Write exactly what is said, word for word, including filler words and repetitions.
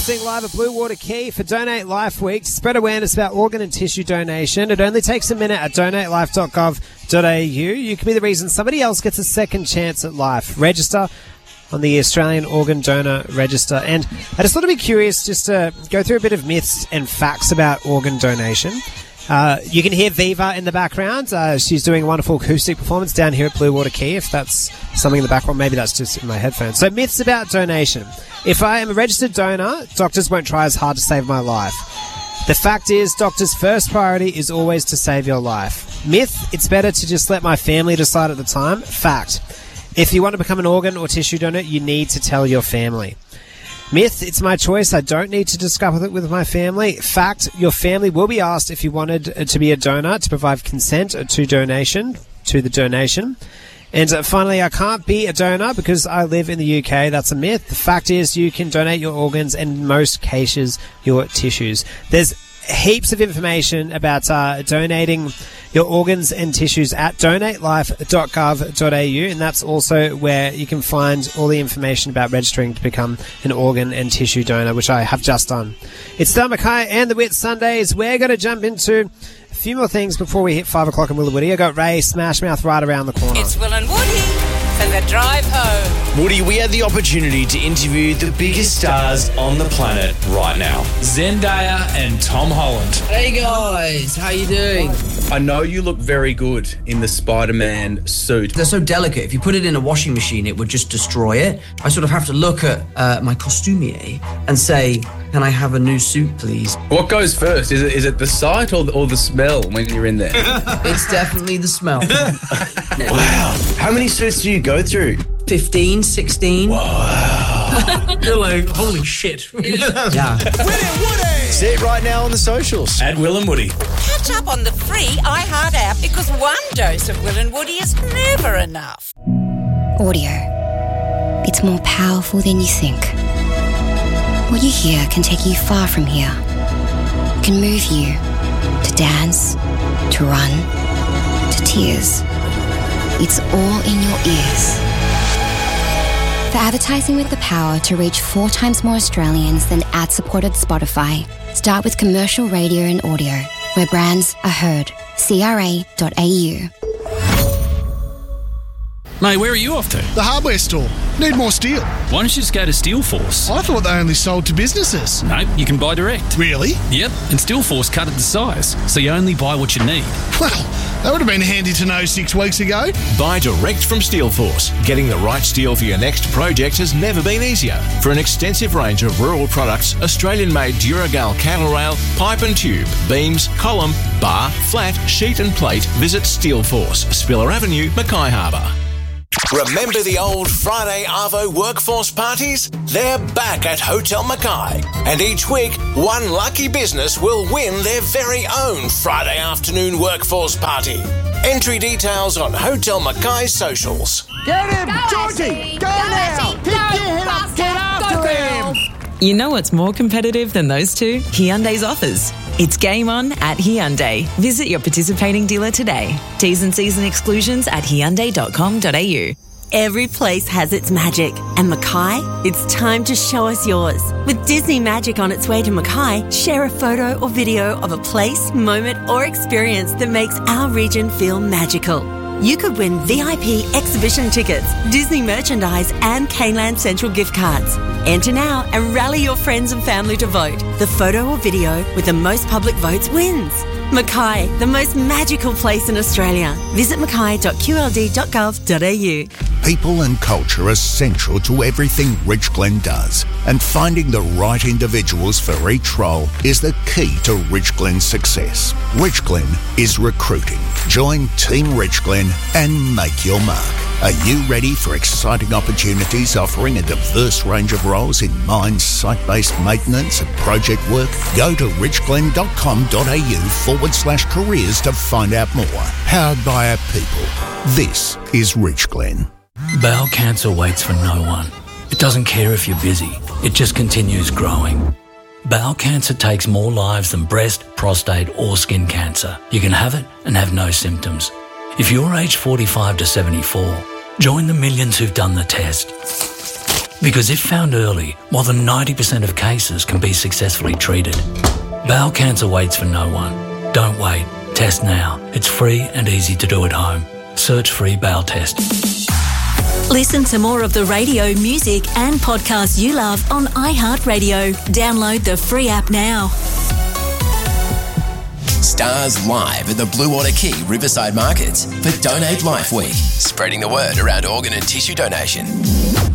broadcasting live at Blue Water Quay for Donate Life Week to spread awareness about organ and tissue donation. It only takes a minute at donate life dot gov dot a u. You can be the reason somebody else gets a second chance at life. Register on the Australian Organ Donor Register. And I just thought it'd be curious just to go through a bit of myths and facts about organ donation. Uh, you can hear Viva in the background. Uh, she's doing a wonderful acoustic performance down here at Blue Water Quay, if that's something in the background. Maybe that's just in my headphones. So, myths about donation. If I am a registered donor, doctors won't try as hard to save my life. The fact is, doctors' first priority is always to save your life. Myth, it's better to just let my family decide at the time. Fact, if you want to become an organ or tissue donor, you need to tell your family. Myth, it's my choice. I don't need to discuss it with my family. Fact, your family will be asked if you wanted to be a donor to provide consent to donation, to the donation. And uh, finally, I can't be a donor because I live in the U K. That's a myth. The fact is you can donate your organs and in most cases your tissues. There's heaps of information about uh, donating your organs and tissues at donate life dot gov dot a u, and that's also where you can find all the information about registering to become an organ and tissue donor, which I have just done. It's Dale Mackay and the Wit Sundays. We're going to jump into a few more things before we hit five o'clock in Will and Woody. I got Ray Smashmouth right around the corner. It's Will and Woody for the drive home. Woody, we had the opportunity to interview the biggest stars on the planet right now. Zendaya and Tom Holland. Hey guys, how you doing? I know you look very good in the Spider-Man suit. They're so delicate. If you put it in a washing machine, it would just destroy it. I sort of have to look at uh, my costumier and say, can I have a new suit, please? What goes first? Is it is it the sight or the, or the smell when you're in there? It's definitely the smell. Wow. How many suits do you go through? fifteen, sixteen. Wow. You're like, holy shit. Yeah. See it right now on the socials. At Will and Woody. Catch up on the free iHeart app because one dose of Will and Woody is never enough. Audio. It's more powerful than you think. What you hear can take you far from here. It can move you to dance, to run, to tears. It's all in your ears. For advertising with the power to reach four times more Australians than ad-supported Spotify, start with commercial radio and audio, where brands are heard. C R A dot A U. Mate, where are you off to? The hardware store. Need more steel. Why don't you just go to Steelforce? I thought they only sold to businesses. Nope, you can buy direct. Really? Yep, and Steelforce cut it to size, so you only buy what you need. Well, that would have been handy to know six weeks ago. Buy direct from Steelforce. Getting the right steel for your next project has never been easier. For an extensive range of rural products, Australian-made Duragal cattle rail, pipe and tube, beams, column, bar, flat, sheet and plate, visit Steelforce, Spiller Avenue, Mackay Harbour. Remember the old Friday Arvo workforce parties? They're back at Hotel Mackay. And each week, one lucky business will win their very own Friday afternoon workforce party. Entry details on Hotel Mackay's socials. Get him! Go Georgie! Go, go now! Pick your head up! Get after him! You know what's more competitive than those two? Hyundai's offers. It's game on at Hyundai. Visit your participating dealer today. T's and C's and exclusions at hyundai dot com dot a u. Every place has its magic, and Mackay, it's time to show us yours. With Disney Magic on its way to Mackay, share a photo or video of a place, moment, or experience that makes our region feel magical. You could win V I P exhibition tickets, Disney merchandise, and Caneland Central gift cards. Enter now and rally your friends and family to vote. The photo or video with the most public votes wins. Mackay, the most magical place in Australia. Visit mackay dot q l d dot gov dot a u. People and culture are central to everything Rich Glen does, and finding the right individuals for each role is the key to Rich Glen's success. Rich Glen is recruiting. Join Team Rich Glen and make your mark. Are you ready for exciting opportunities offering a diverse range of roles in mines, site-based maintenance and project work? Go to rich glen dot com dot a u forward slash careers to find out more. Powered by our people. This is Rich Glen. Bowel cancer waits for no one. It doesn't care if you're busy. It just continues growing. Bowel cancer takes more lives than breast, prostate or skin cancer. You can have it and have no symptoms. If you're aged forty-five to seventy-four, join the millions who've done the test. Because if found early, more than ninety percent of cases can be successfully treated. Bowel cancer waits for no one. Don't wait. Test now. It's free and easy to do at home. Search free bowel test. Listen to more of the radio, music and podcasts you love on iHeartRadio. Download the free app now. Stars live at the Blue Water Quay Riverside Markets for Donate Life Week, spreading the word around organ and tissue donation.